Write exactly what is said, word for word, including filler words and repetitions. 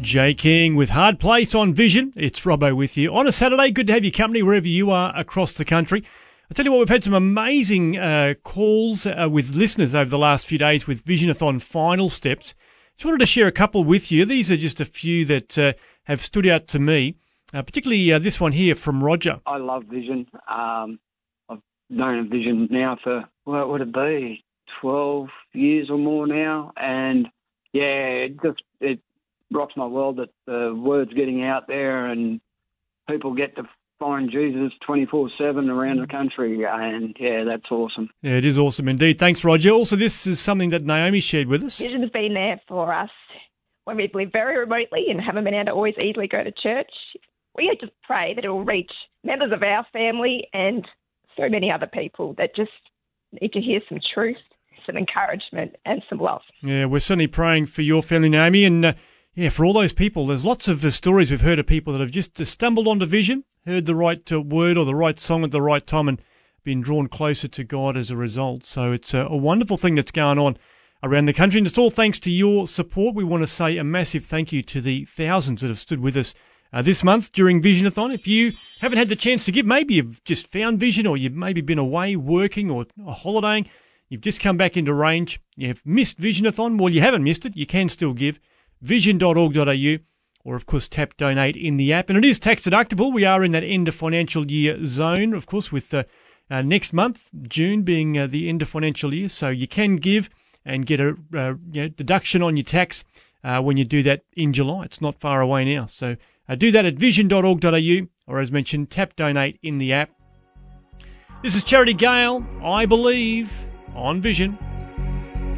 Jay King with Hard Place on Vision. It's Robbo with you. On a Saturday, good to have your company wherever you are across the country. I tell you what, we've had some amazing uh, calls uh, with listeners over the last few days with Visionathon final steps. Just wanted to share a couple with you. These are just a few that uh, have stood out to me, uh, particularly uh, this one here from Roger. I love Vision. Um, I've known Vision now for, what would it be, twelve years or more now. And, yeah, it just it rocks my world that the word's getting out there and people get to find Jesus twenty-four seven around the country, and yeah, that's awesome. Yeah, it is awesome indeed. Thanks, Roger. Also, this is something that Naomi shared with us. Vision's been there for us when we live very remotely and haven't been able to always easily go to church. We just pray that it will reach members of our family and so many other people that just need to hear some truth, some encouragement and some love. Yeah, we're certainly praying for your family, Naomi, and uh, yeah, for all those people. There's lots of uh, stories we've heard of people that have just uh, stumbled onto Vision, heard the right uh, word or the right song at the right time and been drawn closer to God as a result. So it's a, a wonderful thing that's going on around the country, and it's all thanks to your support. We want to say a massive thank you to the thousands that have stood with us uh, this month during Visionathon. If you haven't had the chance to give, maybe you've just found Vision, or you've maybe been away working or, or holidaying, you've just come back into range, you've missed Visionathon. Well, you haven't missed it. You can still give. vision dot org dot a u, or of course tap donate in the app. And it is tax deductible. We are in that end of financial year zone, of course, with uh, uh, next month, June, being uh, the end of financial year. So you can give and get a uh, you know, deduction on your tax uh, when you do that in July. It's not far away now. So uh, do that at vision dot org dot a u, or as mentioned, tap donate in the app. This is Charity Gale, I Believe, on Vision.